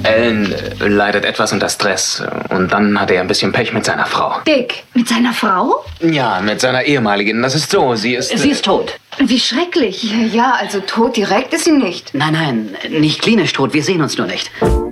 Alan leidet etwas unter Stress. Und dann hatte er ein bisschen Pech mit seiner Frau. Dick, mit seiner Frau? Ja, mit seiner ehemaligen. Das ist so, sie ist... Sie ist tot. Wie schrecklich. Ja, also tot direkt ist sie nicht. Nein, nicht klinisch tot. Wir sehen uns nur nicht.